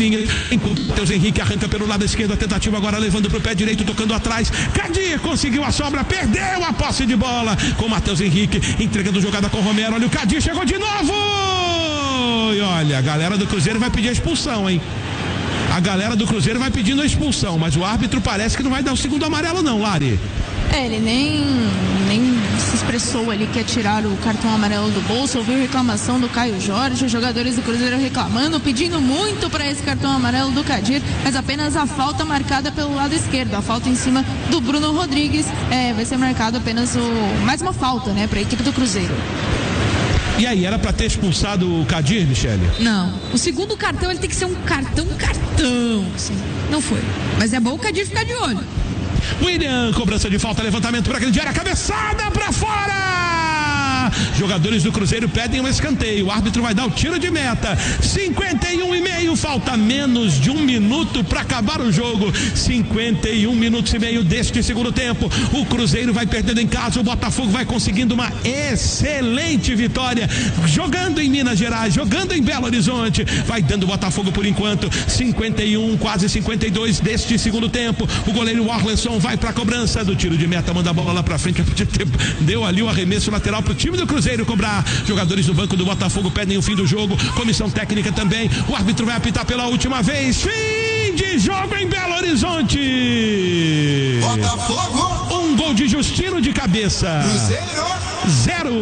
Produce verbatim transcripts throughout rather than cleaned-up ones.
Enquanto Matheus Henrique arranca pelo lado esquerdo, a tentativa agora levando para o pé direito, tocando atrás. Cadir conseguiu a sobra, perdeu a posse de bola com Matheus Henrique, entregando jogada com o Romero. Olha o Cadir, chegou de novo. E olha, a galera do Cruzeiro vai pedir a expulsão, hein? A galera do Cruzeiro vai pedindo a expulsão, mas o árbitro parece que não vai dar o segundo amarelo não, Lari. É, ele nem, nem se expressou ali que ia tirar o cartão amarelo do bolso. Ouviu reclamação do Caio Jorge, os jogadores do Cruzeiro reclamando, pedindo muito para esse cartão amarelo do Cadir, mas apenas a falta marcada pelo lado esquerdo, a falta em cima do Bruno Rodrigues, é, vai ser marcado apenas o, mais uma falta, né, para a equipe do Cruzeiro. E aí, era para ter expulsado o Cadir, Michele? Não, o segundo cartão ele tem que ser um cartão, cartão, assim. Não foi, mas é bom o Cadir ficar de olho. William, cobrança de falta, levantamento para aquele de área, cabeçada para fora. Jogadores do Cruzeiro pedem um escanteio. O árbitro vai dar o tiro de meta. cinquenta e um e meio, falta menos de um minuto para acabar o jogo. cinquenta e um minutos e meio deste segundo tempo. O Cruzeiro vai perdendo em casa, o Botafogo vai conseguindo uma excelente vitória. Jogando em Minas Gerais, jogando em Belo Horizonte. Vai dando o Botafogo por enquanto. cinquenta e um, quase cinquenta e dois deste segundo tempo. O goleiro Warlenson vai para a cobrança do tiro de meta, manda a bola lá para frente. Deu ali o arremesso lateral para o time do Cruzeiro cobrar. Jogadores do banco do Botafogo pedem o fim do jogo, comissão técnica também. O árbitro vai apitar pela última vez. Fim de jogo em Belo Horizonte. Botafogo. Um gol de Justino de cabeça. Cruzeiro. Zero.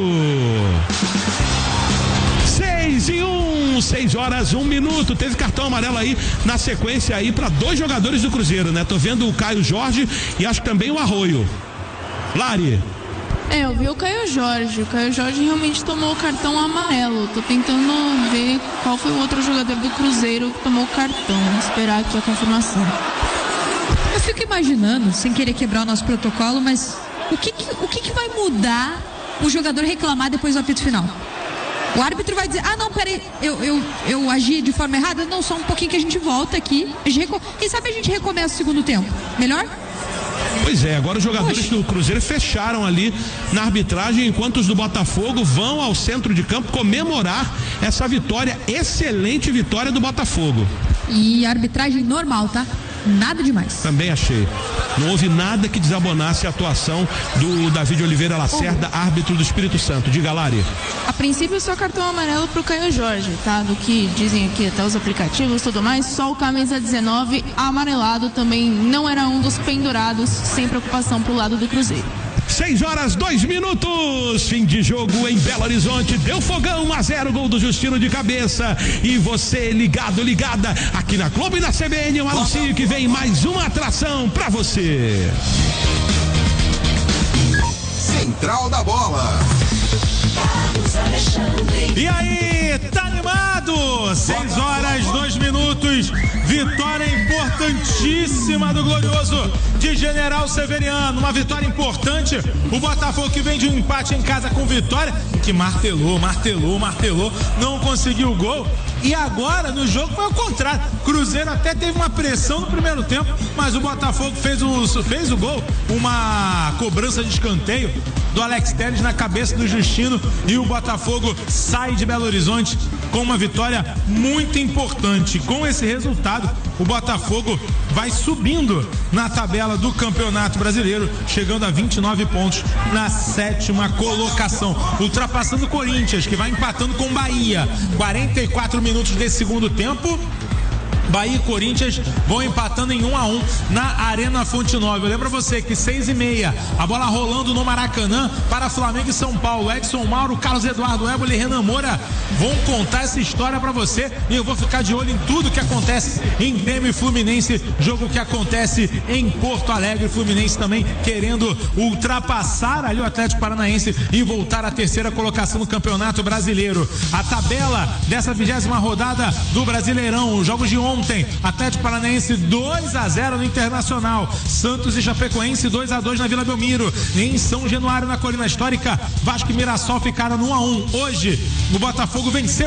Seis e um, seis horas, um minuto. Teve cartão amarelo aí na sequência aí para dois jogadores do Cruzeiro, né? Tô vendo o Caio Jorge e acho que também o Arroio. Lari. É, eu vi o Caio Jorge. O Caio Jorge realmente tomou o cartão amarelo. Tô tentando ver qual foi o outro jogador do Cruzeiro que tomou o cartão. Vamos esperar aqui a confirmação. Eu fico imaginando, sem querer quebrar o nosso protocolo, mas o que, que, o que, que vai mudar o jogador reclamar depois do apito final? O árbitro vai dizer, ah não, peraí, eu, eu, eu agi de forma errada? Não, só um pouquinho que a gente volta aqui. A gente reco... Quem sabe a gente recomeça o segundo tempo? Melhor? Pois é, agora os jogadores Poxa. do Cruzeiro fecharam ali na arbitragem, enquanto os do Botafogo vão ao centro de campo comemorar essa vitória, excelente vitória do Botafogo. E arbitragem normal, tá? Nada demais. Também achei. Não houve nada que desabonasse a atuação do David Oliveira Lacerda, árbitro do Espírito Santo. Diga, Lari. A princípio, só cartão amarelo pro Caio Jorge, tá? Do que dizem aqui até os aplicativos e tudo mais, só o camisa dezenove amarelado também não era um dos pendurados, sem preocupação pro lado do Cruzeiro. seis horas, dois minutos, fim de jogo em Belo Horizonte, deu fogão, um a zero, gol do Justino de cabeça. E você ligado, ligada aqui na Globo e na C B N, um anúncio que vem mais uma atração pra você. Central da Bola. E aí, tá animado? seis horas, dois minutos, vitória importantíssima do glorioso de General Severiano, uma vitória importante. O Botafogo que vem de um empate em casa com vitória, que martelou, martelou, martelou, não conseguiu o gol. E agora no jogo foi o contrário. Cruzeiro até teve uma pressão no primeiro tempo, mas o Botafogo fez o, fez o gol, uma cobrança de escanteio do Alex Telles na cabeça do Justino, e o Botafogo sai de Belo Horizonte com uma vitória muito importante. Com esse resultado, o Botafogo vai subindo na tabela do Campeonato Brasileiro, chegando a vinte e nove pontos na sétima colocação, ultrapassando o Corinthians, que vai empatando com o Bahia. quarenta e quatro minutos desse segundo tempo, Bahia e Corinthians vão empatando em um a um na Arena Fonte Nova. Eu lembro a você que seis e meia, a bola rolando no Maracanã para Flamengo e São Paulo. Edson Mauro, Carlos Eduardo Éboli e Renan Moura vão contar essa história para você, e eu vou ficar de olho em tudo que acontece em Grêmio e Fluminense, jogo que acontece em Porto Alegre. Fluminense também querendo ultrapassar ali o Atlético Paranaense e voltar à terceira colocação no Campeonato Brasileiro. A tabela dessa vigésima rodada do Brasileirão, os jogos de ontem: Atlético Paranaense dois a zero no Internacional, Santos e Chapecoense dois a dois na Vila Belmiro. Em São Januário, na Colina Histórica, Vasco e Mirassol ficaram no um a um. Hoje o Botafogo venceu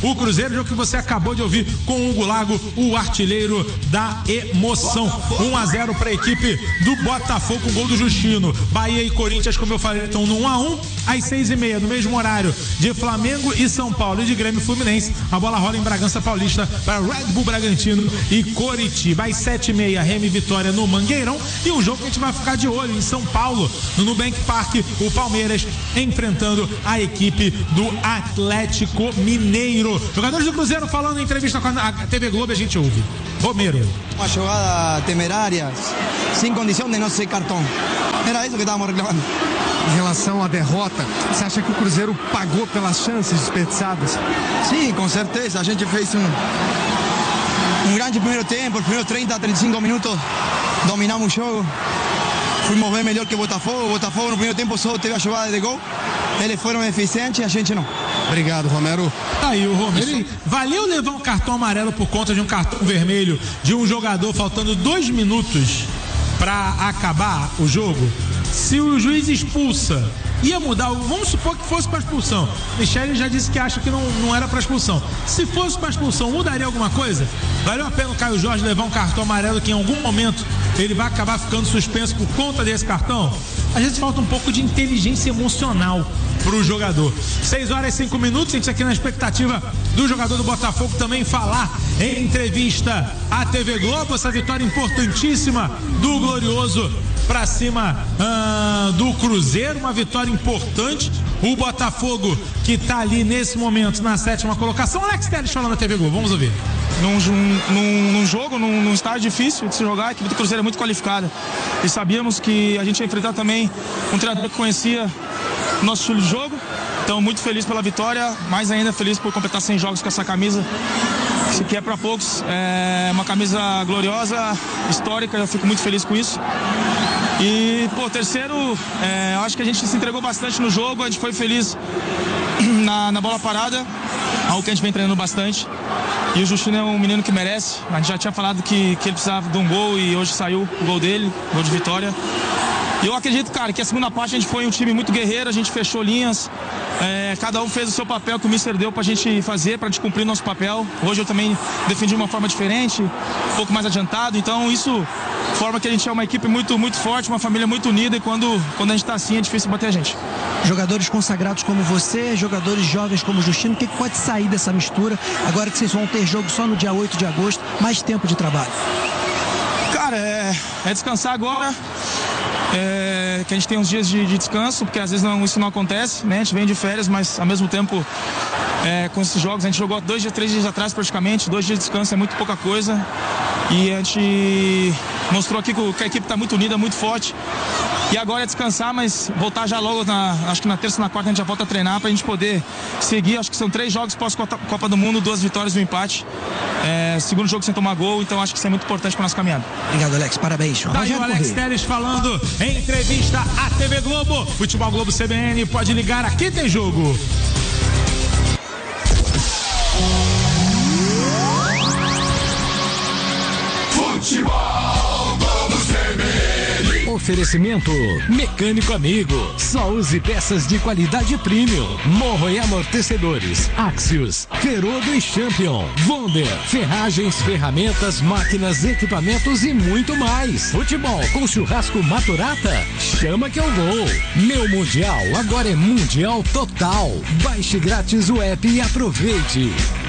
o Cruzeiro, jogo que você acabou de ouvir com o Hugo Lago, o artilheiro da emoção. um a zero para a equipe do Botafogo com gol do Justino. Bahia e Corinthians, como eu falei, estão no um a um. Às seis e meia, no mesmo horário de Flamengo e São Paulo e de Grêmio Fluminense, a bola rola em Bragança Paulista para Red Bull Bragantino e Coritiba. Às sete e meia, Remy Vitória no Mangueirão, e um jogo que a gente vai ficar de olho em São Paulo, no Nubank Park, o Palmeiras enfrentando a equipe do Atlético Mineiro. Jogadores do Cruzeiro falando em entrevista com a T V Globo, a gente ouve. Romero. Uma jogada temerária, sem condição de não ser cartão. Era isso que estávamos reclamando. Em relação à derrota, você acha que o Cruzeiro pagou pelas chances desperdiçadas? Sim, com certeza. A gente fez um, um grande primeiro tempo, os primeiros trinta, trinta e cinco minutos dominamos o jogo. Fomos bem melhor que o Botafogo. O Botafogo no primeiro tempo só teve a jogada de gol. Eles foram eficientes e a gente não. Obrigado, Romero. Tá aí o Romero. Ele, valeu levar um cartão amarelo por conta de um cartão vermelho de um jogador faltando dois minutos para acabar o jogo? Se o juiz expulsa, ia mudar, vamos supor que fosse para expulsão. Michele já disse que acha que não, não era para expulsão. Se fosse para expulsão, mudaria alguma coisa? Valeu a pena o Caio Jorge levar um cartão amarelo que em algum momento ele vai acabar ficando suspenso por conta desse cartão? Às vezes falta um pouco de inteligência emocional pro jogador. seis horas e cinco minutos, a gente aqui na expectativa do jogador do Botafogo também falar em entrevista à T V Globo, essa vitória importantíssima do Glorioso pra cima uh, do Cruzeiro, uma vitória importante. O Botafogo que tá ali nesse momento na sétima colocação. Alex Telles falando na T V Globo, vamos ouvir. Num, num, num jogo, num, num estádio difícil de se jogar, a equipe do Cruzeiro é muito qualificada. E sabíamos que a gente ia enfrentar também um treinador que conhecia o nosso estilo de jogo. Então, muito feliz pela vitória, mais ainda feliz por completar cem jogos com essa camisa, que é para poucos. É uma camisa gloriosa, histórica, eu fico muito feliz com isso. E, pô, terceiro, é, acho que a gente se entregou bastante no jogo, a gente foi feliz na, na bola parada, algo que a gente vem treinando bastante. E o Justino é um menino que merece. A gente já tinha falado que, que ele precisava de um gol e hoje saiu o gol dele, gol de vitória. E eu acredito, cara, que a segunda parte a gente foi um time muito guerreiro, a gente fechou linhas, é, cada um fez o seu papel que o mister deu pra gente fazer, pra gente cumprir nosso papel. Hoje eu também defendi de uma forma diferente, um pouco mais adiantado, então isso forma que a gente é uma equipe muito, muito forte, uma família muito unida, e quando, quando a gente tá assim é difícil bater a gente. Jogadores consagrados como você, jogadores jovens como o Justino, o que pode sair dessa mistura agora que vocês vão ter jogo só no dia oito de agosto, mais tempo de trabalho? Cara, é, é descansar agora. É, que a gente tem uns dias de, de descanso, porque às vezes não, isso não acontece, né? A gente vem de férias, mas ao mesmo tempo é, com esses jogos, a gente jogou dois dias, três dias atrás praticamente, dois dias de descanso é muito pouca coisa, e a gente mostrou aqui que a equipe está muito unida, muito forte, e agora é descansar, mas voltar já logo, na, acho que na terça, na quarta a gente já volta a treinar pra gente poder seguir. Acho que são três jogos pós-Copa do Mundo, duas vitórias e um empate, é, segundo jogo sem tomar gol, então acho que isso é muito importante para nossa caminhada. Obrigado, Alex, parabéns. Tá aí o Alex Telles falando em entrevista à T V Globo. Futebol Globo C B N, pode ligar, aqui tem jogo. Futebol Globo C B N. Oferecimento Mecânico Amigo. Só use peças de qualidade premium. Morro e amortecedores. Axios, Ferodo e Champion. Wonder, ferragens, ferramentas, máquinas, equipamentos e muito mais. Futebol com churrasco Maturata. Chama que é o gol. Meu Mundial agora é Mundial Total. Baixe grátis o app e aproveite.